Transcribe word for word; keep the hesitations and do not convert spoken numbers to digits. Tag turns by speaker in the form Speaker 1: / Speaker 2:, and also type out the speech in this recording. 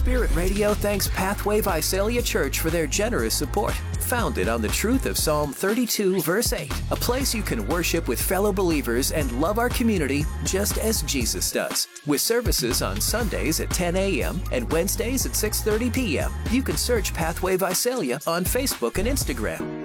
Speaker 1: Spirit Radio thanks Pathway Visalia Church for their generous support. Founded on the truth of Psalm thirty-two, verse eight, a place you can worship with fellow believers and love our community just as Jesus does. With services on Sundays at ten a.m. and Wednesdays at six thirty p.m. You can search Pathway Visalia on Facebook and Instagram.